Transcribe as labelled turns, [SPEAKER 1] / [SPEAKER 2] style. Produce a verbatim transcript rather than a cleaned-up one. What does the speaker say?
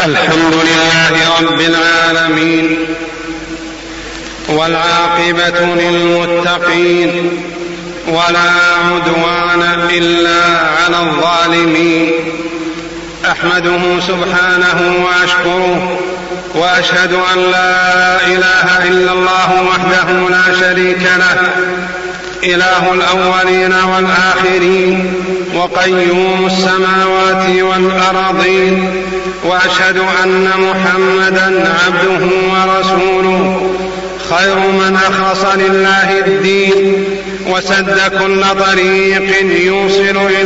[SPEAKER 1] الحمد لله رب العالمين، والعاقبة للمتقين، ولا عدوان إلا على الظالمين. أحمده سبحانه وأشكره، وأشهد أن لا إله إلا الله وحده لا شريك له، إله الأولين والآخرين، وقيوم السماوات والأرضين. وأشهد أن محمدًا عبده ورسوله، خير من أخلص لله الدين وسد كل طريق يوصل إلى